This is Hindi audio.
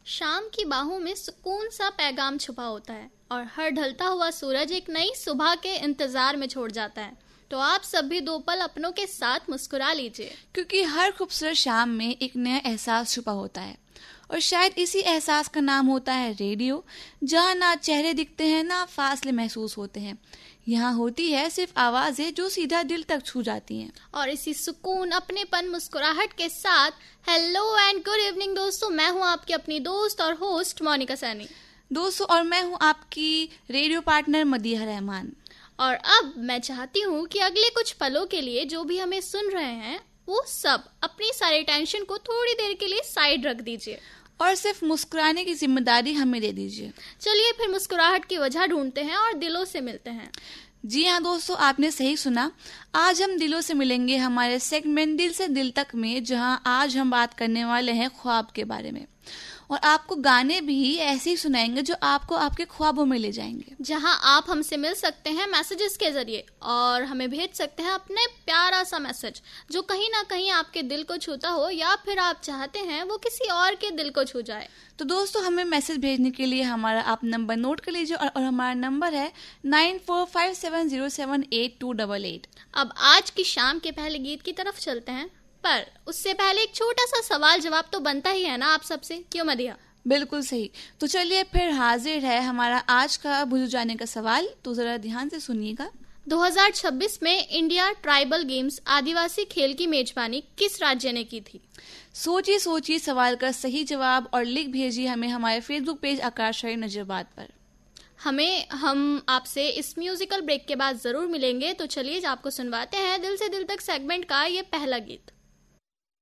शाम की बाहों में सुकून सा पैगाम छुपा होता है और हर ढलता हुआ सूरज एक नई सुबह के इंतजार में छोड़ जाता है। तो आप सब भी 2 पल अपनों के साथ मुस्कुरा लीजिए, क्योंकि हर खूबसूरत शाम में एक नया एहसास छुपा होता है और शायद इसी एहसास का नाम होता है रेडियो, जहाँ ना चेहरे दिखते हैं ना फासले महसूस होते हैं। यहाँ होती है सिर्फ आवाजें जो सीधा दिल तक छू जाती हैं। और इसी सुकून, अपनेपन, मुस्कुराहट के साथ हेलो एंड गुड इवनिंग दोस्तों। मैं हूँ आपकी अपनी दोस्त और होस्ट मोनिका सैनी दोस्तों, और मैं हूँ आपकी रेडियो पार्टनर मदीहा रहमान। और अब मैं चाहती हूँ कि अगले कुछ पलों के लिए जो भी हमें सुन रहे हैं वो सब अपनी सारी टेंशन को थोड़ी देर के लिए साइड रख दीजिए और सिर्फ मुस्कुराने की जिम्मेदारी हमें दे दीजिए। चलिए फिर मुस्कुराहट की वजह ढूंढते हैं और दिलों से मिलते हैं। जी हाँ दोस्तों, आपने सही सुना। आज हम दिलों से मिलेंगे हमारे सेगमेंट दिल से दिल तक में, जहाँ आज हम बात करने वाले हैं ख्वाब के बारे में। और आपको गाने भी ऐसे ही सुनाएंगे जो आपको आपके ख्वाबों में ले जाएंगे, जहां आप हमसे मिल सकते हैं मैसेजेस के जरिए और हमें भेज सकते हैं अपने प्यारा सा मैसेज जो कहीं ना कहीं आपके दिल को छूता हो या फिर आप चाहते हैं वो किसी और के दिल को छू जाए। तो दोस्तों, हमें मैसेज भेजने के लिए हमारा आप नंबर नोट कर लीजिए और हमारा नंबर है 9457078288। अब आज की शाम के पहले गीत की तरफ चलते हैं, पर उससे पहले एक छोटा सा सवाल जवाब तो बनता ही है ना आप सबसे, क्यों मदिया? बिल्कुल सही। तो चलिए फिर हाजिर है हमारा आज का भूल जाने का सवाल, तो जरा ध्यान से सुनिएगा। 2026 में इंडिया ट्राइबल गेम्स आदिवासी खेल की मेजबानी किस राज्य ने की थी? सोचिए सवाल का सही जवाब और लिख भेजिए हमें हमारे फेसबुक पेज आकाशवाणी नजरबाद पर। हम आपसे इस म्यूजिकल ब्रेक के बाद जरूर मिलेंगे। तो चलिए आपको सुनवाते हैं दिल से दिल तक सेगमेंट का ये पहला गीत।